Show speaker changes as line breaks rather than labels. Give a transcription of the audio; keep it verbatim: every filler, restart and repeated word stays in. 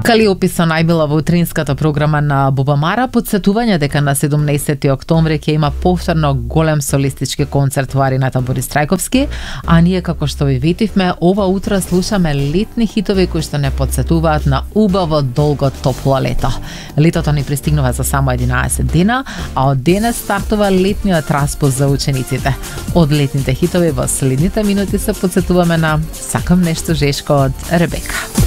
Кали описа најбила во утринската програма на Бубамара, подсетување дека на седумнаесети октомври ќе има повторно голем солистички концерт во арената Борис Трајковски, а ние како што ви ветивме, ова утро слушаме летни хитови кои што не подсетуваат на убаво, долго, топло лето. Летото ни пристигнува за само единаесет дена, а од денес стартува летниот распуст за учениците. Од летните хитови во следните минути се подсетуваме на Сакам нешто жешко од Ребека.